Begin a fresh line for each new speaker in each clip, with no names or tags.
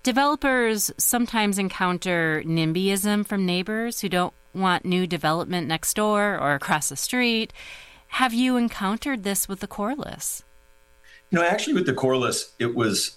Developers sometimes encounter NIMBYism from neighbors who don't want new development next door or across the street. Have you encountered this with the Corliss?
Actually with the Corliss, it was,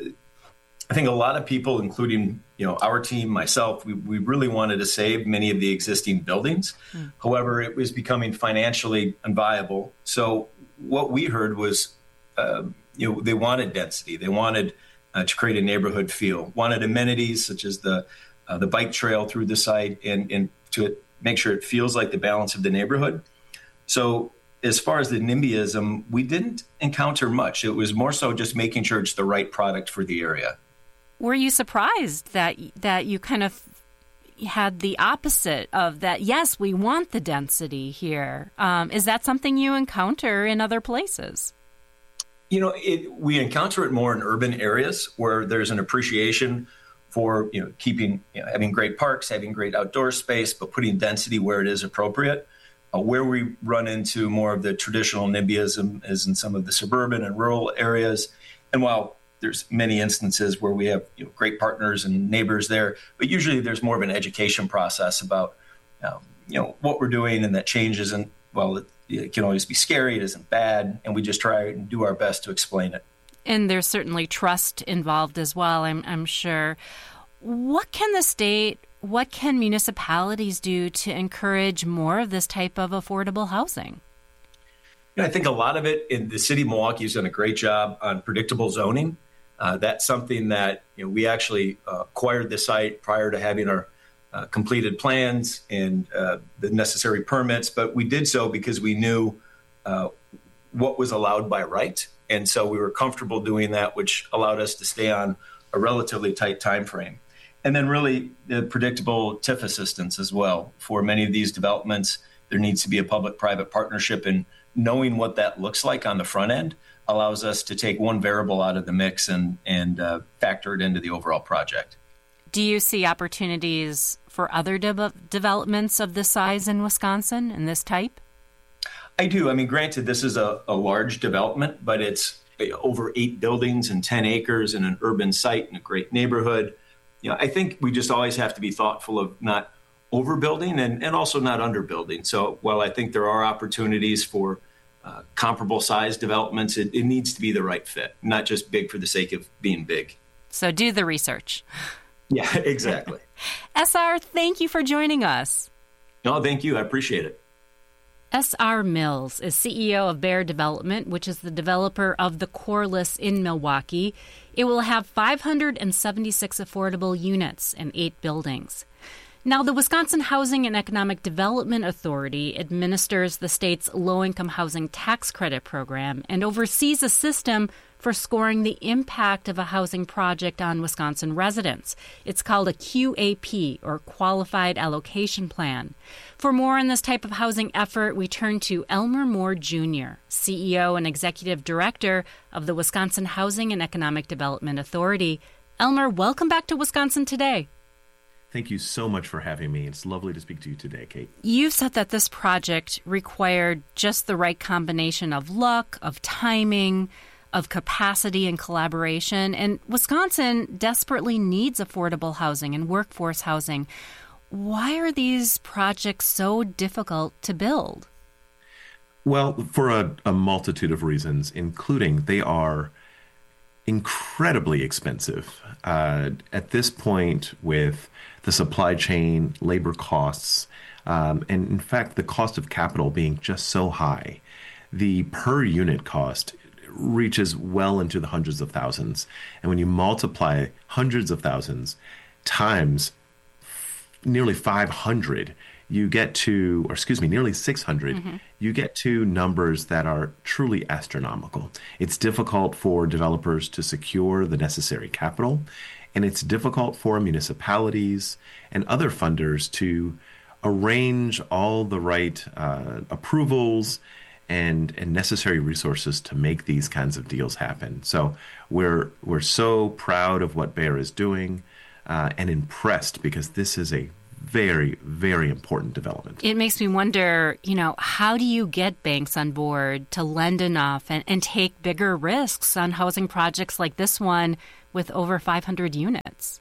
I think a lot of people, including, our team, myself, we really wanted to save many of the existing buildings. However, it was becoming financially unviable. So what we heard was, they wanted density. They wanted to create a neighborhood feel, wanted amenities such as the bike trail through the site and to make sure it feels like the balance of the neighborhood. So as far as the NIMBYism, we didn't encounter much. It was more so just making sure it's the right product for the area.
Were you surprised that you kind of had the opposite of that? Yes, we want the density here. Is that something you encounter in other places?
We encounter it more in urban areas where there's an appreciation for keeping having great parks, having great outdoor space, but putting density where it is appropriate. Where we run into more of the traditional NIMBYism is in some of the suburban and rural areas. And while there's many instances where we have great partners and neighbors there, but usually there's more of an education process about what we're doing, and that change isn't, it can always be scary, it isn't bad, and we just try and do our best to explain it.
And there's certainly trust involved as well, I'm sure. What can municipalities do to encourage more of this type of affordable housing?
I think a lot of it in the city of Milwaukee has done a great job on predictable zoning. That's something that we actually acquired the site prior to having our completed plans and the necessary permits, but we did so because we knew what was allowed by right. And so we were comfortable doing that, which allowed us to stay on a relatively tight time frame. And then really the predictable TIF assistance as well. For many of these developments, there needs to be a public-private partnership, and knowing what that looks like on the front end allows us to take one variable out of the mix and factor it into the overall project.
Do you see opportunities for other developments of this size in Wisconsin and this type?
I do. I mean, granted, this is a large development, but it's over 8 buildings and 10 acres in an urban site in a great neighborhood. I think we just always have to be thoughtful of not overbuilding and also not underbuilding. So while I think there are opportunities for comparable size developments, it needs to be the right fit, not just big for the sake of being big.
So do the research.
Yeah, exactly.
SR, thank you for joining us.
No, thank you. I appreciate it.
S.R. Mills is CEO of Bear Development, which is the developer of the Corliss in Milwaukee. It will have 576 affordable units and 8 buildings. Now, the Wisconsin Housing and Economic Development Authority administers the state's low-income housing tax credit program and oversees a system for scoring the impact of a housing project on Wisconsin residents. It's called a QAP, or Qualified Allocation Plan. For more on this type of housing effort, we turn to Elmer Moore Jr., CEO and Executive Director of the Wisconsin Housing and Economic Development Authority. Elmer, welcome back to Wisconsin Today.
Thank you so much for having me. It's lovely to speak to you today, Kate.
You've said that this project required just the right combination of luck, of timing, of capacity and collaboration. And Wisconsin desperately needs affordable housing and workforce housing. Why are these projects so difficult to build?
Well, for a multitude of reasons, including they are incredibly expensive. At this point, with the supply chain, labor costs, and in fact, the cost of capital being just so high, the per unit cost reaches well into the hundreds of thousands. And when you multiply hundreds of thousands times nearly 500, you get to, nearly 600, you get to numbers that are truly astronomical. It's difficult for developers to secure the necessary capital, and it's difficult for municipalities and other funders to arrange all the right approvals and necessary resources to make these kinds of deals happen. So we're so proud of what Bear is doing and impressed, because this is a very, very important development.
It makes me wonder, how do you get banks on board to lend enough and take bigger risks on housing projects like this one with over 500 units?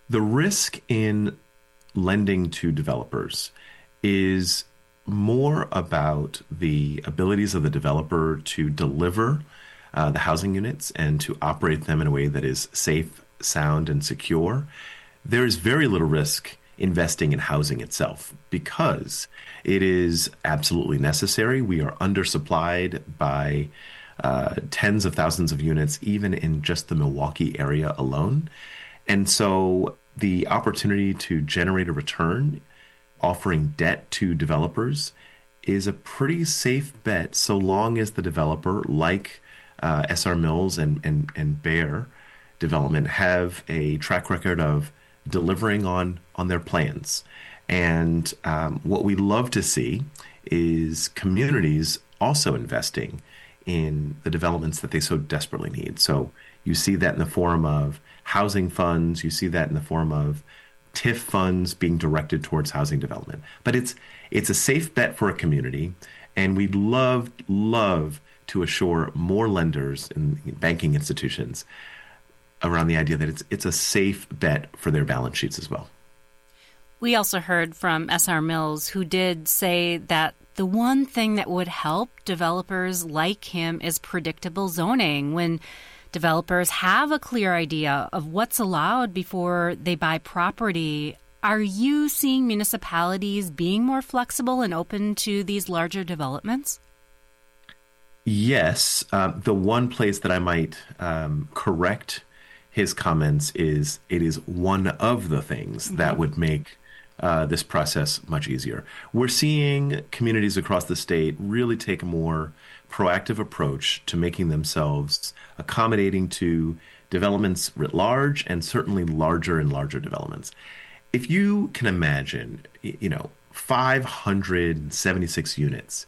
The risk in lending to developers is more about the abilities of the developer to deliver the housing units and to operate them in a way that is safe, sound, and secure. There is very little risk investing in housing itself because it is absolutely necessary. We are undersupplied by tens of thousands of units, even in just the Milwaukee area alone. And so the opportunity to generate a return offering debt to developers is a pretty safe bet so long as the developer, like SR Mills and Bear Development, have a track record of delivering on their plans. And what we love to see is communities also investing in the developments that they so desperately need. So you see that in the form of housing funds, you see that in the form of TIF funds being directed towards housing development. But it's a safe bet for a community, and we'd love to assure more lenders and banking institutions around the idea that it's a safe bet for their balance sheets as well.
We also heard from SR Mills, who did say that the one thing that would help developers like him is predictable zoning. When developers have a clear idea of what's allowed before they buy property, are you seeing municipalities being more flexible and open to these larger developments?
Yes. The one place that I might correct his comments is it is one of the things that would make this process much easier. We're seeing communities across the state really take a more proactive approach to making themselves accommodating to developments writ large, and certainly larger and larger developments. If you can imagine, 576 units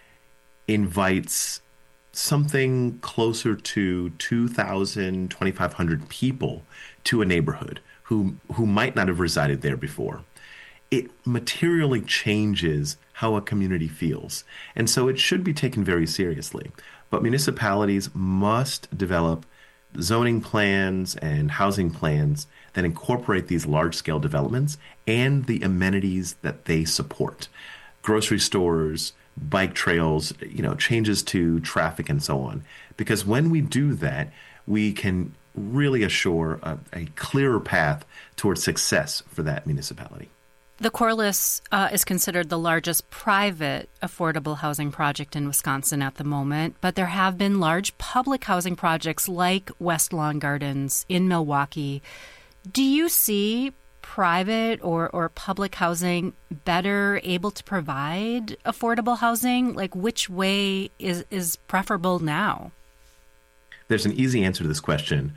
invites something closer to 2,000, 2,500 people to a neighborhood who might not have resided there before. It materially changes how a community feels. And so it should be taken very seriously. But municipalities must develop zoning plans and housing plans that incorporate these large-scale developments and the amenities that they support. Grocery stores, bike trails, changes to traffic and so on. Because when we do that, we can really assure a clearer path towards success for that municipality.
The Corliss is considered the largest private affordable housing project in Wisconsin at the moment, but there have been large public housing projects like West Lawn Gardens in Milwaukee. Do you see private or public housing better able to provide affordable housing? Like, which way is preferable now?
There's an easy answer to this question.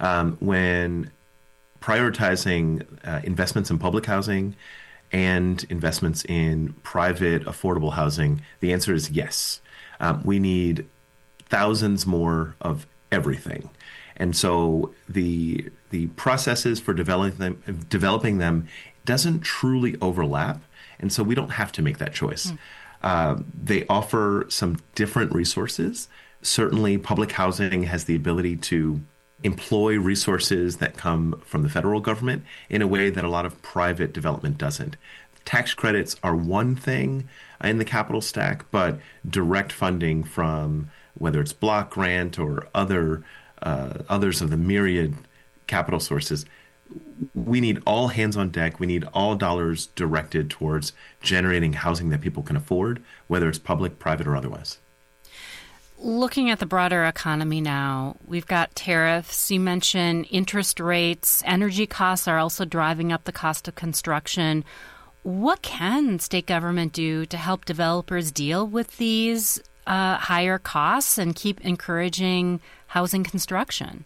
When prioritizing investments in public housing and investments in private affordable housing, the answer is yes. We need thousands more of everything. And so the processes for developing them doesn't truly overlap. And so we don't have to make that choice. They offer some different resources. Certainly, public housing has the ability to employ resources that come from the federal government in a way that a lot of private development doesn't. Tax credits are one thing in the capital stack, but direct funding from whether it's block grant or others of the myriad capital sources, we need all hands on deck. We need all dollars directed towards generating housing that people can afford, whether it's public, private, or otherwise.
Looking at the broader economy now, we've got tariffs. You mentioned interest rates. Energy costs are also driving up the cost of construction. What can state government do to help developers deal with these higher costs and keep encouraging housing construction?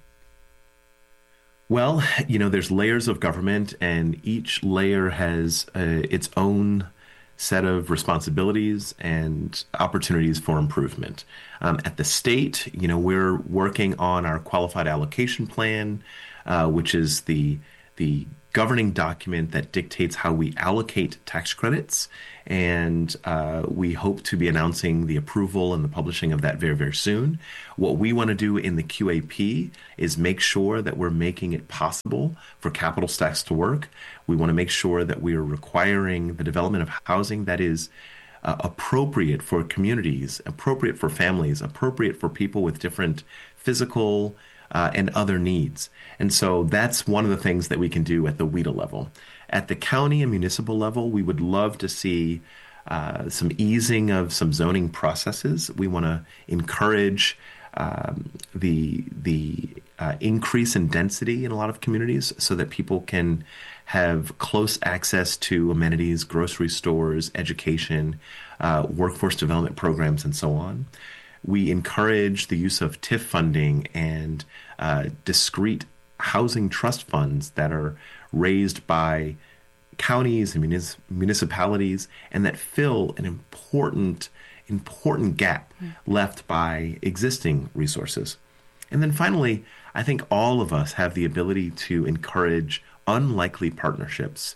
Well, there's layers of government, and each layer has its own set of responsibilities and opportunities for improvement. At the state, we're working on our qualified allocation plan, which is the governing document that dictates how we allocate tax credits, and we hope to be announcing the approval and the publishing of that very, very soon. What we want to do in the QAP is make sure that we're making it possible for capital stacks to work. We want to make sure that we are requiring the development of housing that is appropriate for communities, appropriate for families, appropriate for people with different physical and other needs. And so that's one of the things that we can do at the WIDA level. At the county and municipal level, we would love to see some easing of some zoning processes. We want to encourage the increase in density in a lot of communities so that people can have close access to amenities, grocery stores, education, workforce development programs, and so on. We encourage the use of TIF funding and discrete housing trust funds that are raised by counties and municipalities and that fill an important gap left by existing resources. And then finally, I think all of us have the ability to encourage unlikely partnerships.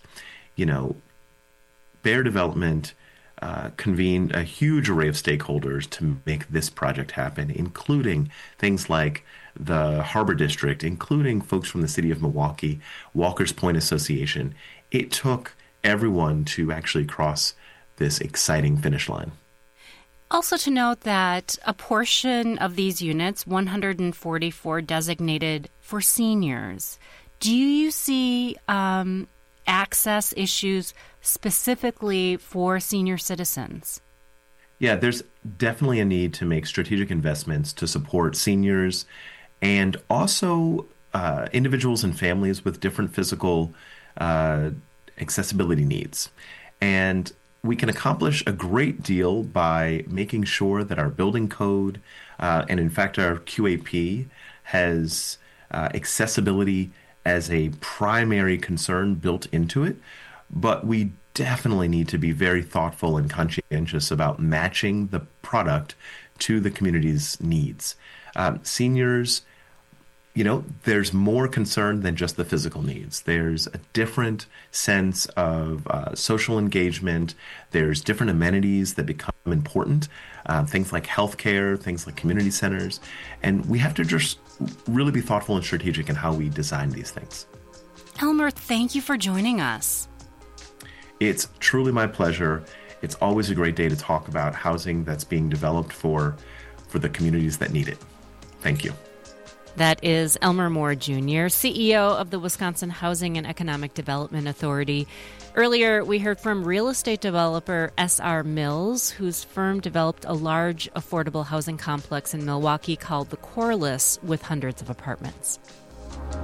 Bear Development convened a huge array of stakeholders to make this project happen, including things like the Harbor District, including folks from the city of Milwaukee, Walker's Point Association. It took everyone to actually cross this exciting finish line.
Also to note that a portion of these units, 144 designated for seniors. Do you see access issues specifically for senior citizens?
Yeah, there's definitely a need to make strategic investments to support seniors and also individuals and families with different physical accessibility needs. And we can accomplish a great deal by making sure that our building code and in fact our QAP has accessibility as a primary concern built into it. But we definitely need to be very thoughtful and conscientious about matching the product to the community's needs. Seniors, there's more concern than just the physical needs. There's a different sense of social engagement. There's different amenities that become important, things like healthcare, things like community centers. And we have to just really be thoughtful and strategic in how we design these things.
Elmer, thank you for joining us.
It's truly my pleasure. It's always a great day to talk about housing that's being developed for the communities that need it. Thank you.
That is Elmer Moore Jr., CEO of the Wisconsin Housing and Economic Development Authority. Earlier, we heard from real estate developer S.R. Mills, whose firm developed a large affordable housing complex in Milwaukee called the Corliss with hundreds of apartments.